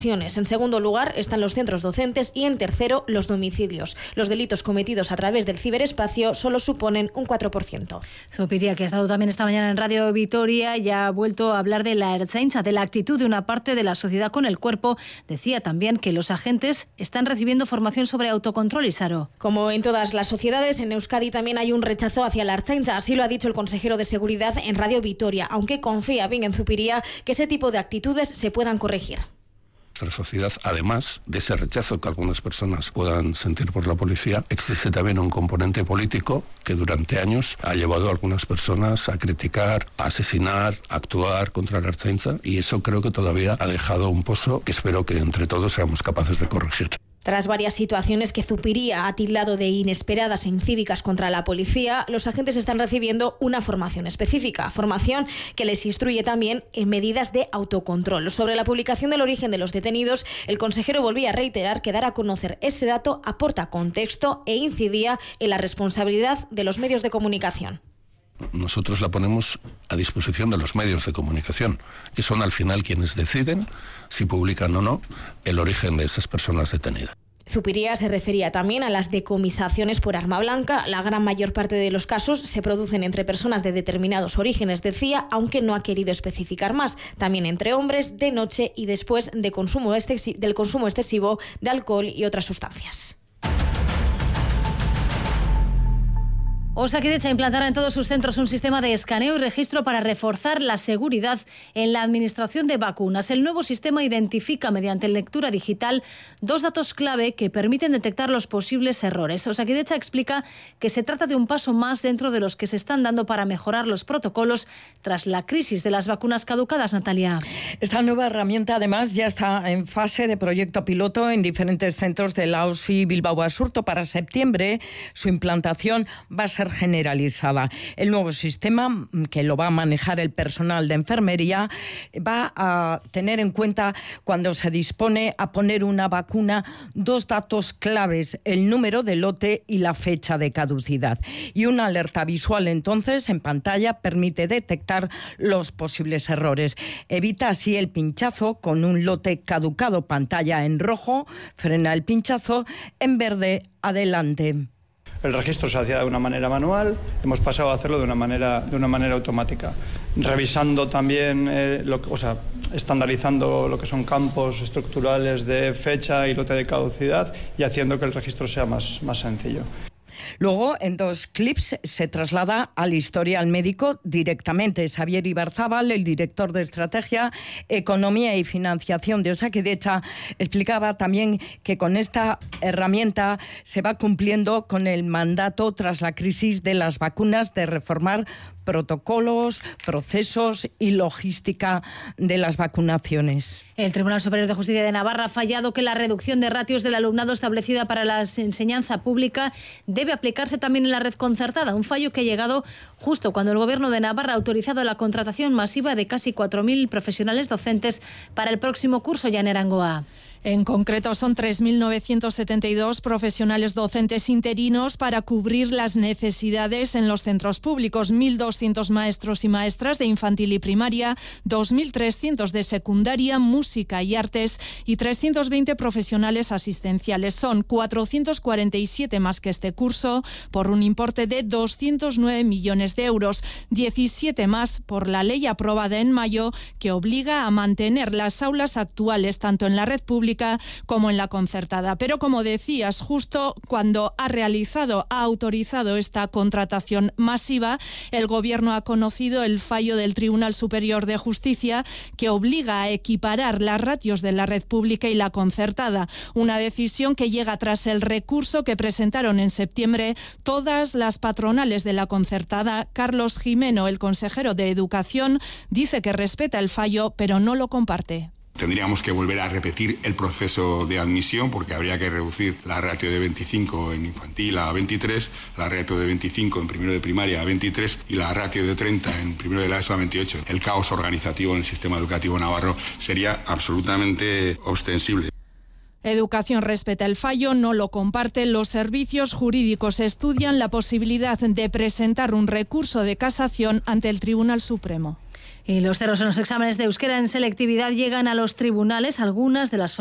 En segundo lugar están los centros docentes y en tercero los domicilios. Los delitos cometidos a través del ciberespacio solo suponen un 4%. Zupiria, que ha estado también esta mañana en Radio Vitoria, ya ha vuelto a hablar de la Ertzaintza, de la actitud de una parte de la sociedad con el cuerpo. Decía también que los agentes están recibiendo formación sobre autocontrol y Saro. Como en todas las sociedades, en Euskadi también hay un rechazo hacia la Ertzaintza. Así lo ha dicho el consejero de Seguridad en Radio Vitoria, aunque confía bien en Zupiria que ese tipo de actitudes se puedan corregir. Nuestra sociedad, además de ese rechazo que algunas personas puedan sentir por la policía, existe también un componente político que durante años ha llevado a algunas personas a criticar, a asesinar, a actuar contra la Ertzaintza, y eso creo que todavía ha dejado un pozo que espero que entre todos seamos capaces de corregir. Tras varias situaciones que Zupiria ha tildado de inesperadas e incívicas contra la policía, los agentes están recibiendo una formación específica, formación que les instruye también en medidas de autocontrol. Sobre la publicación del origen de los detenidos, el consejero volvía a reiterar que dar a conocer ese dato aporta contexto e incidía en la responsabilidad de los medios de comunicación. Nosotros la ponemos a disposición de los medios de comunicación, que son al final quienes deciden si publican o no el origen de esas personas detenidas. Zupiria se refería también a las decomisaciones por arma blanca. La gran mayor parte de los casos se producen entre personas de determinados orígenes, decía, aunque no ha querido especificar más. También entre hombres, de noche y después del consumo excesivo de alcohol y otras sustancias. Osakidetza implantará en todos sus centros un sistema de escaneo y registro para reforzar la seguridad en la administración de vacunas. El nuevo sistema identifica mediante lectura digital 2 datos clave que permiten detectar los posibles errores. Osakidetza explica que se trata de un paso más dentro de los que se están dando para mejorar los protocolos tras la crisis de las vacunas caducadas, Natalia. Esta nueva herramienta además ya está en fase de proyecto piloto en diferentes centros de la OSI Bilbao Basurto. Para septiembre su implantación va a ser generalizada. El nuevo sistema, que lo va a manejar el personal de enfermería, va a tener en cuenta cuando se dispone a poner una vacuna 2 datos claves: el número de lote y la fecha de caducidad. Y una alerta visual entonces en pantalla permite detectar los posibles errores. Evita así el pinchazo con un lote caducado. Pantalla en rojo frena el pinchazo, en verde adelante. El registro se hacía de una manera manual, hemos pasado a hacerlo de una manera automática, revisando también, estandarizando lo que son campos estructurales de fecha y lote de caducidad y haciendo que el registro sea más sencillo. Luego, en 2 clips, se traslada al historial médico directamente. Xavier Ibarzábal, el director de Estrategia, Economía y Financiación de Osakidetza, explicaba también que con esta herramienta se va cumpliendo con el mandato tras la crisis de las vacunas de reformar protocolos, procesos y logística de las vacunaciones. El Tribunal Superior de Justicia de Navarra ha fallado que la reducción de ratios del alumnado establecida para la enseñanza pública debe aplicarse también en la red concertada, un fallo que ha llegado justo cuando el Gobierno de Navarra ha autorizado la contratación masiva de casi 4.000 profesionales docentes para el próximo curso. Yanner Angoa. En concreto, son 3.972 profesionales docentes interinos para cubrir las necesidades en los centros públicos. 1.200 maestros y maestras de infantil y primaria, 2.300 de secundaria, música y artes y 320 profesionales asistenciales. Son 447 más que este curso, por un importe de 209 millones de euros. 17 más por la ley aprobada en mayo, que obliga a mantener las aulas actuales tanto en la red pública como en la concertada. Pero como decías, justo cuando ha autorizado esta contratación masiva, el Gobierno ha conocido el fallo del Tribunal Superior de Justicia que obliga a equiparar las ratios de la red pública y la concertada. Una decisión que llega tras el recurso que presentaron en septiembre todas las patronales de la concertada. Carlos Jimeno, el consejero de Educación, dice que respeta el fallo, pero no lo comparte. Tendríamos que volver a repetir el proceso de admisión porque habría que reducir la ratio de 25 en infantil a 23, la ratio de 25 en primero de primaria a 23 y la ratio de 30 en primero de la ESO a 28. El caos organizativo en el sistema educativo navarro sería absolutamente ostensible. Educación respeta el fallo, no lo comparte. Los servicios jurídicos estudian la posibilidad de presentar un recurso de casación ante el Tribunal Supremo. Y los ceros en los exámenes de euskera en selectividad llegan a los tribunales. Algunas de las